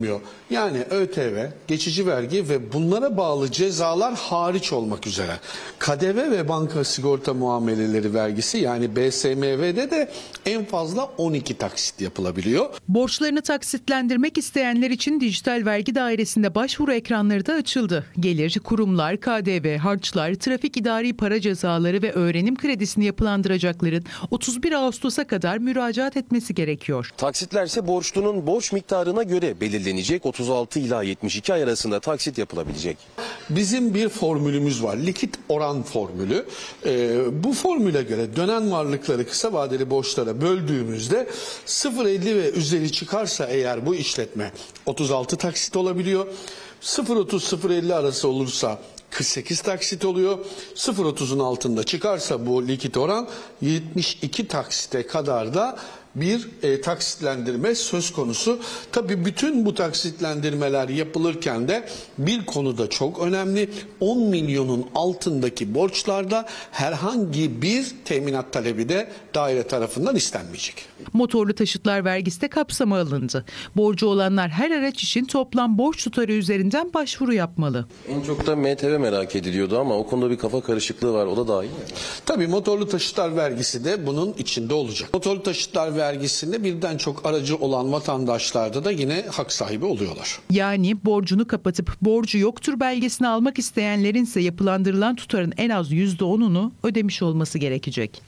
Yani ÖTV, geçici vergi ve bunlara bağlı cezalar hariç olmak üzere KDV ve banka sigorta muameleleri vergisi yani BSMV'de de en fazla 12 taksit yapılabiliyor. Borçlarını taksitlendirmek isteyenler için dijital vergi dairesinde başvuru ekranları da açıldı. Gelir, kurumlar, KDV, harçlar, trafik idari para cezaları ve öğrenim kredisini yapılandıracakların 31 Ağustos'a kadar müracaat etmesi gerekiyor. Taksitler ise borçlunun borç miktarına göre belirlenecek. 36 ila 72 ay arasında taksit yapılabilecek. Bizim bir formülümüz var. Likit oran formülü. Bu formüle göre dönen varlıkları kısa vadeli borçlara böldüğümüzde 0.50 ve üzeri çıkarsa eğer bu işletme 36 taksit olabiliyor. 0.30-0.50 arası olursa 48 taksit oluyor. 0.30'un altında çıkarsa bu likit oran 72 taksite kadar da bir taksitlendirme söz konusu. Tabii bütün bu taksitlendirmeler yapılırken de bir konu da çok önemli. 10 milyonun altındaki borçlarda herhangi bir teminat talebi de daire tarafından istenmeyecek. Motorlu taşıtlar vergisi de kapsama alındı. Borcu olanlar her araç için toplam borç tutarı üzerinden başvuru yapmalı. En çok da MTV merak ediliyordu ama o konuda bir kafa karışıklığı var. O da dahil mi? Tabii motorlu taşıtlar vergisi de bunun içinde olacak. Motorlu taşıtlar vergisinde birden çok aracı olan vatandaşlarda da yine hak sahibi oluyorlar. Yani borcunu kapatıp borcu yoktur belgesini almak isteyenlerin ise yapılandırılan tutarın en az %10'unu ödemiş olması gerekecek.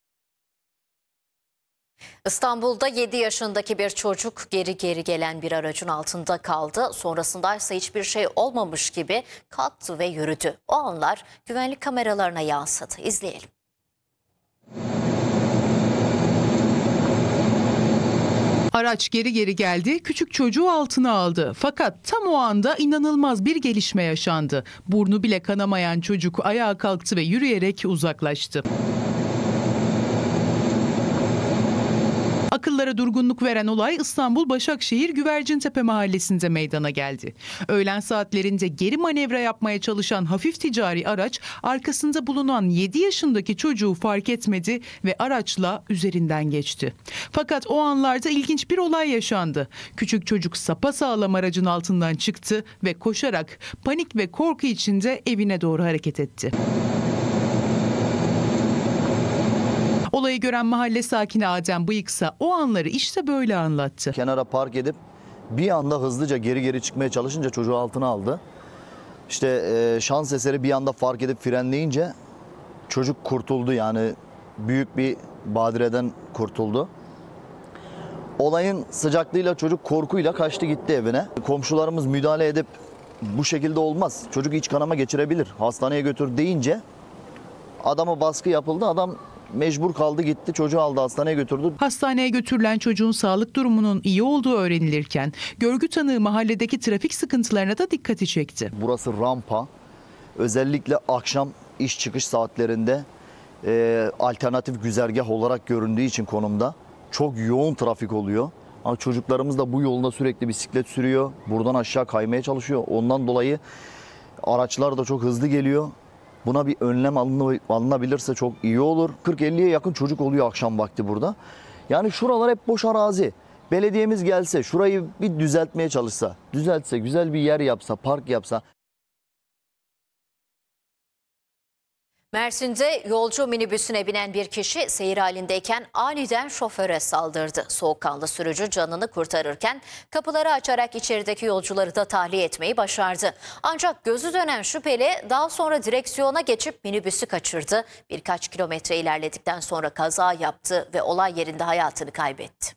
İstanbul'da 7 yaşındaki bir çocuk geri gelen bir aracın altında kaldı. Sonrasında ise hiçbir şey olmamış gibi kalktı ve yürüdü. O anlar güvenlik kameralarına yansıdı. İzleyelim. Araç geri geldi, küçük çocuğu altına aldı. Fakat tam o anda inanılmaz bir gelişme yaşandı. Burnu bile kanamayan çocuk ayağa kalktı ve yürüyerek uzaklaştı. Akıllara durgunluk veren olay İstanbul Başakşehir Güvercintepe mahallesinde meydana geldi. Öğlen saatlerinde geri manevra yapmaya çalışan hafif ticari araç arkasında bulunan 7 yaşındaki çocuğu fark etmedi ve araçla üzerinden geçti. Fakat o anlarda ilginç bir olay yaşandı. Küçük çocuk sapasağlam aracın altından çıktı ve koşarak panik ve korku içinde evine doğru hareket etti. Olayı gören mahalle sakini Adem Bıyıksa o anları işte böyle anlattı. Kenara park edip bir anda hızlıca geri çıkmaya çalışınca çocuğu altına aldı. İşte şans eseri bir anda fark edip frenleyince çocuk kurtuldu, yani büyük bir badireden kurtuldu. Olayın sıcaklığıyla çocuk korkuyla kaçtı gitti evine. Komşularımız müdahale edip bu şekilde olmaz, çocuk iç kanama geçirebilir, hastaneye götür deyince adama baskı yapıldı. Adam mecbur kaldı, gitti, çocuğu aldı, hastaneye götürdü. Hastaneye götürülen çocuğun sağlık durumunun iyi olduğu öğrenilirken görgü tanığı mahalledeki trafik sıkıntılarına da dikkati çekti. Burası rampa. Özellikle akşam iş çıkış saatlerinde alternatif güzergah olarak göründüğü için konumda çok yoğun trafik oluyor. Ama çocuklarımız da bu yolda sürekli bisiklet sürüyor. Buradan aşağı kaymaya çalışıyor. Ondan dolayı araçlar da çok hızlı geliyor. Buna bir önlem alınabilirse çok iyi olur. 40-50'ye yakın çocuk oluyor akşam vakti burada. Yani şuralar hep boş arazi. Belediyemiz gelse, şurayı bir düzeltmeye çalışsa, düzeltse, güzel bir yer yapsa, park yapsa. Mersin'de yolcu minibüsüne binen bir kişi seyir halindeyken aniden şoföre saldırdı. Soğukkanlı sürücü canını kurtarırken kapıları açarak içerideki yolcuları da tahliye etmeyi başardı. Ancak gözü dönen şüpheli daha sonra direksiyona geçip minibüsü kaçırdı. Birkaç kilometre ilerledikten sonra kaza yaptı ve olay yerinde hayatını kaybetti.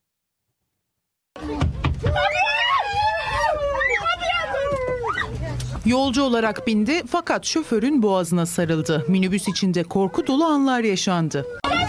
Yolcu olarak bindi fakat şoförün boğazına sarıldı. Minibüs içinde korku dolu anlar yaşandı.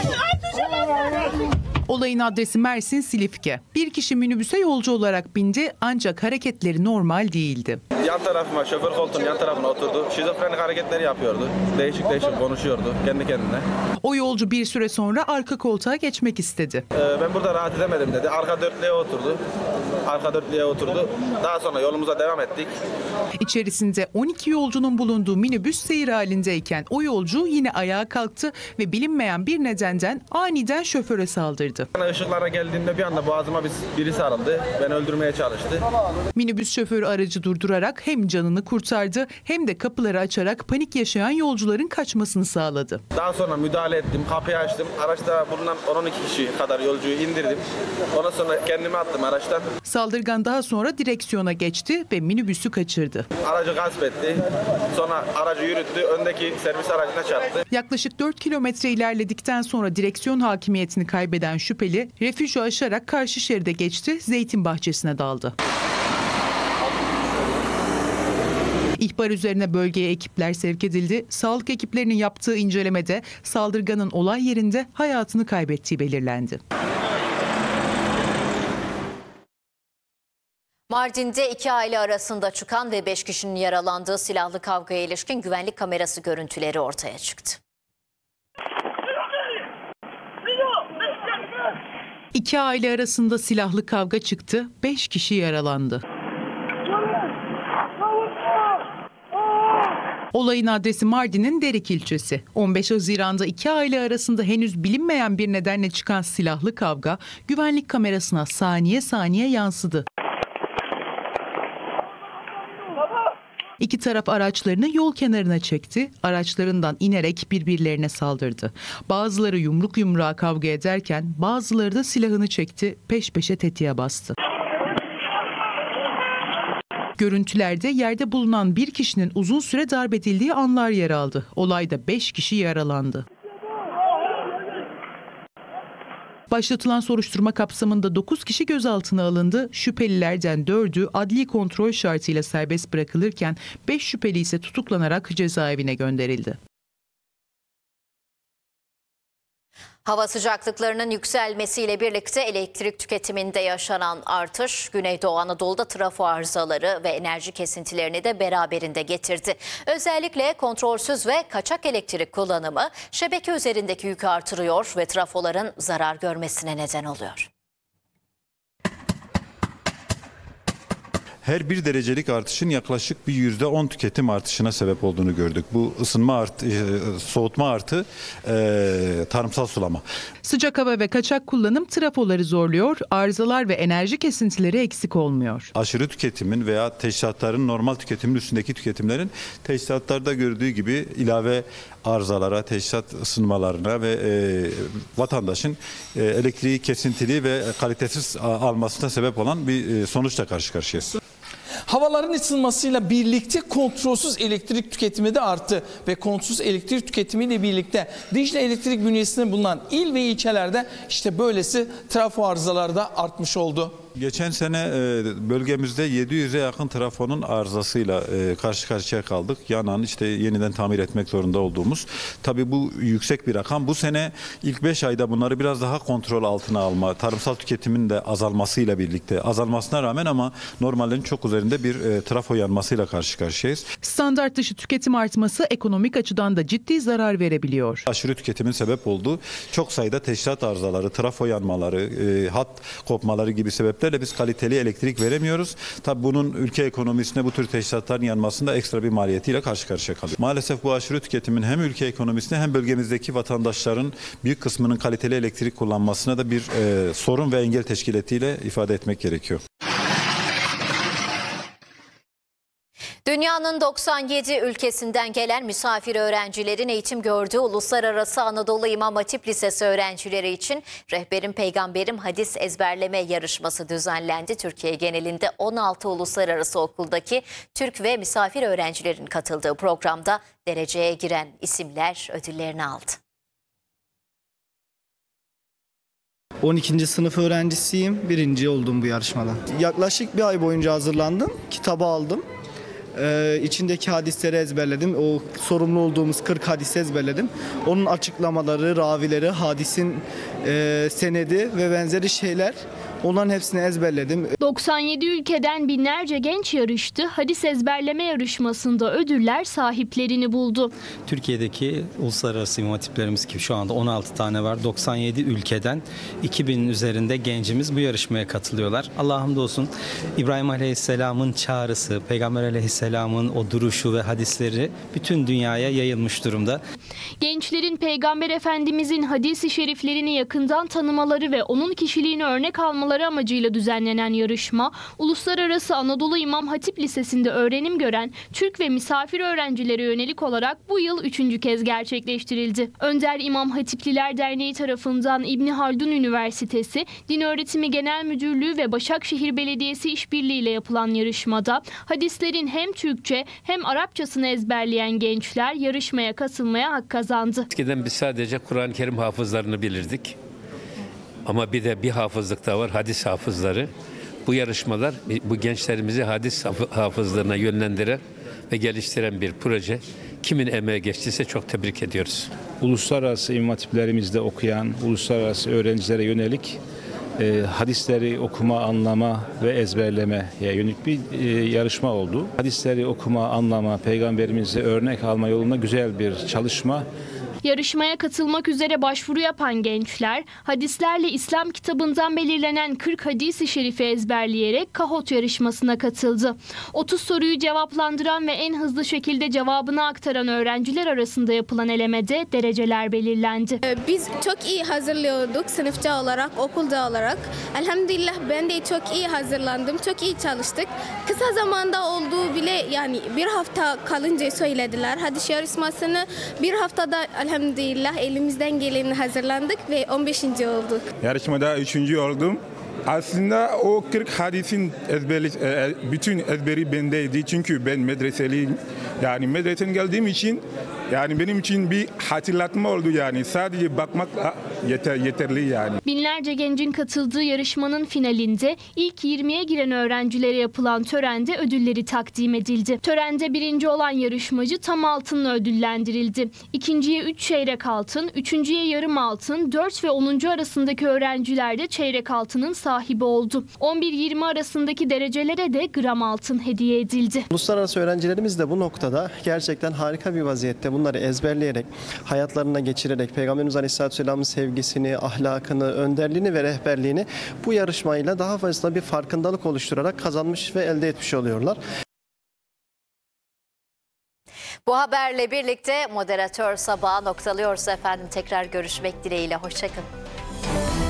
Olayın adresi Mersin Silifke. Bir kişi minibüse yolcu olarak bindi ancak hareketleri normal değildi. Yan tarafıma, şoför koltuğunun yan tarafına oturdu. Şizofrenik hareketleri yapıyordu. Değişik konuşuyordu kendi kendine. O yolcu bir süre sonra arka koltuğa geçmek istedi. Ben burada rahat edemedim dedi. Arka dörtlüğe oturdu. Daha sonra yolumuza devam ettik. İçerisinde 12 yolcunun bulunduğu minibüs seyir halindeyken o yolcu yine ayağa kalktı ve bilinmeyen bir nedenden aniden şoföre saldırdı. Işıklara geldiğimde bir anda boğazıma biri sarıldı. Beni öldürmeye çalıştı. Minibüs şoförü aracı durdurarak hem canını kurtardı hem de kapıları açarak panik yaşayan yolcuların kaçmasını sağladı. Daha sonra müdahale ettim. Kapıyı açtım. Araçta bulunan 12 kişi kadar yolcuyu indirdim. Ondan sonra kendimi attım araçtan. Saldırgan daha sonra direksiyona geçti ve minibüsü kaçırdı. Aracı gasp etti. Sonra aracı yürüttü. Öndeki servis aracına çarptı. Yaklaşık 4 kilometre ilerledikten sonra direksiyon hakimiyetini kaybeden şüpheli refüjü aşarak karşı şeride geçti, zeytin bahçesine daldı. İhbar üzerine bölgeye ekipler sevk edildi. Sağlık ekiplerinin yaptığı incelemede saldırganın olay yerinde hayatını kaybettiği belirlendi. Mardin'de 2 aile arasında çıkan ve 5 kişinin yaralandığı silahlı kavgaya ilişkin güvenlik kamerası görüntüleri ortaya çıktı. 2 aile arasında silahlı kavga çıktı, 5 kişi yaralandı. Olayın adresi Mardin'in Derik ilçesi. 15 Haziran'da 2 aile arasında henüz bilinmeyen bir nedenle çıkan silahlı kavga güvenlik kamerasına saniye saniye yansıdı. İki taraf araçlarını yol kenarına çekti, araçlarından inerek birbirlerine saldırdı. Bazıları yumruk yumruğa kavga ederken bazıları da silahını çekti, peş peşe tetiğe bastı. Görüntülerde yerde bulunan bir kişinin uzun süre darp edildiği anlar yer aldı. Olayda 5 kişi yaralandı. Başlatılan soruşturma kapsamında 9 kişi gözaltına alındı. Şüphelilerden 4'ü adli kontrol şartıyla serbest bırakılırken 5 şüpheli ise tutuklanarak cezaevine gönderildi. Hava sıcaklıklarının yükselmesiyle birlikte elektrik tüketiminde yaşanan artış Güneydoğu Anadolu'da trafo arızaları ve enerji kesintilerini de beraberinde getirdi. Özellikle kontrolsüz ve kaçak elektrik kullanımı şebeke üzerindeki yükü artırıyor ve trafoların zarar görmesine neden oluyor. Her 1 derecelik artışın yaklaşık bir %10 tüketim artışına sebep olduğunu gördük. Bu ısınma soğutma artı tarımsal sulama. Sıcak hava ve kaçak kullanım trafoları zorluyor, arızalar ve enerji kesintileri eksik olmuyor. Aşırı tüketimin veya teçhizatların normal tüketimin üstündeki tüketimlerin teçhizatlarda gördüğü gibi ilave arızalara, teçhizat ısınmalarına ve vatandaşın elektriği kesintili ve kalitesiz almasına sebep olan bir sonuçla karşı karşıyayız. Havaların ısınmasıyla birlikte kontrolsüz elektrik tüketimi de arttı ve kontrolsüz elektrik tüketimiyle birlikte Dicle Elektrik bünyesinde bulunan il ve ilçelerde işte böylesi trafo arızaları da artmış oldu. Geçen sene bölgemizde 700'e yakın trafonun arızasıyla karşı karşıya kaldık. Yanan işte yeniden tamir etmek zorunda olduğumuz. Tabii bu yüksek bir rakam. Bu sene ilk 5 ayda bunları biraz daha kontrol altına alma, tarımsal tüketimin de azalmasıyla birlikte azalmasına rağmen ama normallerin çok üzerinde bir trafo yanmasıyla karşı karşıyayız. Standart dışı tüketim artması ekonomik açıdan da ciddi zarar verebiliyor. Aşırı tüketimin sebep olduğu çok sayıda teçhizat arızaları, trafo yanmaları, hat kopmaları gibi sebeplerle biz kaliteli elektrik veremiyoruz. Tabii bunun ülke ekonomisine bu tür teçhizatların yanmasında ekstra bir maliyetiyle karşı karşıya kalıyor. Maalesef bu aşırı tüketimin hem ülke ekonomisine hem bölgemizdeki vatandaşların büyük kısmının kaliteli elektrik kullanmasına da bir sorun ve engel teşkil ettiğiyle ifade etmek gerekiyor. Dünyanın 97 ülkesinden gelen misafir öğrencilerin eğitim gördüğü Uluslararası Anadolu İmam Hatip Lisesi öğrencileri için Rehberim Peygamberim Hadis Ezberleme Yarışması düzenlendi. Türkiye genelinde 16 uluslararası okuldaki Türk ve misafir öğrencilerin katıldığı programda dereceye giren isimler ödüllerini aldı. 12. sınıf öğrencisiyim. 1. oldum bu yarışmada. Yaklaşık bir ay boyunca hazırlandım. Kitabı aldım. İçindeki hadisleri ezberledim. O sorumlu olduğumuz 40 hadisi ezberledim. Onun açıklamaları, ravileri, hadisin senedi ve benzeri şeyler Onların hepsini ezberledim. 97 ülkeden binlerce genç yarıştı. Hadis ezberleme yarışmasında ödüller sahiplerini buldu. Türkiye'deki uluslararası imam hatiplerimiz ki şu anda 16 tane var. 97 ülkeden 2000'in üzerinde gencimiz bu yarışmaya katılıyorlar. Allah'a hamdolsun İbrahim Aleyhisselam'ın çağrısı, Peygamber Aleyhisselam'ın o duruşu ve hadisleri bütün dünyaya yayılmış durumda. Gençlerin Peygamber Efendimizin hadis-i şeriflerini yakından tanımaları ve onun kişiliğini örnek almaları amacıyla düzenlenen yarışma, Uluslararası Anadolu İmam Hatip Lisesi'nde öğrenim gören Türk ve misafir öğrencilere yönelik olarak bu yıl 3. kez gerçekleştirildi. Önder İmam Hatipliler Derneği tarafından İbni Haldun Üniversitesi, Din Öğretimi Genel Müdürlüğü ve Başakşehir Belediyesi işbirliğiyle yapılan yarışmada hadislerin hem Türkçe hem Arapçasını ezberleyen gençler yarışmaya katılmaya hak kazandı. Eskiden biz sadece Kur'an-ı Kerim hafızlarını bilirdik. Ama bir de bir hafızlık da var, hadis hafızları. Bu yarışmalar bu gençlerimizi hadis hafızlarına yönlendiren ve geliştiren bir proje. Kimin emeği geçtiyse çok tebrik ediyoruz. Uluslararası imam hatiplerimizde okuyan uluslararası öğrencilere yönelik hadisleri okuma, anlama ve ezberlemeye yönelik bir yarışma oldu. Hadisleri okuma, anlama, peygamberimize örnek alma yolunda güzel bir çalışma. Yarışmaya katılmak üzere başvuru yapan gençler, hadislerle İslam kitabından belirlenen 40 hadis-i şerifi ezberleyerek Kahot yarışmasına katıldı. 30 soruyu cevaplandıran ve en hızlı şekilde cevabını aktaran öğrenciler arasında yapılan elemede dereceler belirlendi. Biz çok iyi hazırlıyorduk sınıfça olarak, okulda olarak. Elhamdülillah ben de çok iyi hazırlandım, çok iyi çalıştık. Kısa zamanda olduğu bile yani bir hafta kalınca söylediler. Hadis yarışmasını bir haftada elhamdülillah elimizden geleni hazırlandık ve 15. olduk. Yarışmada 3. oldum. Aslında o 40 hadisin bütün ezberi bendeydi. Çünkü ben medreseliyim. Yani medreseden geldiğim için yani benim için bir hatırlatma oldu yani. Sadece bakmakla yeterli yani. Binlerce gencin katıldığı yarışmanın finalinde ilk 20'ye giren öğrencilere yapılan törende ödülleri takdim edildi. Törende birinci olan yarışmacı tam altınla ödüllendirildi. İkinciye 3 çeyrek altın, üçüncüye yarım altın, 4 ve 10. arasındaki öğrenciler de çeyrek altının sahibi oldu. 11-20 arasındaki derecelere de gram altın hediye edildi. Uluslararası öğrencilerimiz de bu noktada gerçekten harika bir vaziyette bunları ezberleyerek, hayatlarına geçirerek Peygamberimiz Aleyhisselatü Vesselam'ın sevgisini, ahlakını, önderliğini ve rehberliğini bu yarışmayla daha fazla bir farkındalık oluşturarak kazanmış ve elde etmiş oluyorlar. Bu haberle birlikte moderatör sabahı noktalıyorsa efendim tekrar görüşmek dileğiyle. Hoşçakalın.